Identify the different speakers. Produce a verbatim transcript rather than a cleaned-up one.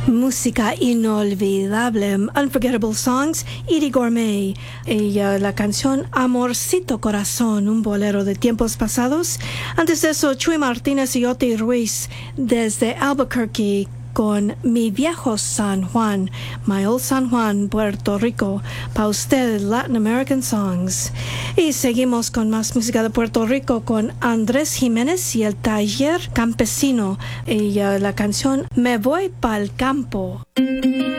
Speaker 1: Música inolvidable, Unforgettable Songs, Edie Gourmet, y uh, la canción Amorcito Corazón, un bolero de tiempos pasados. Antes de eso, Chuy Martínez y Oti Ruiz desde Albuquerque con Mi Viejo San Juan, My Old San Juan, Puerto Rico, para usted Latin American Songs. Y seguimos con más música de Puerto Rico con Andrés Jiménez y el Taller Campesino y uh, la canción Me Voy Pa'l Campo.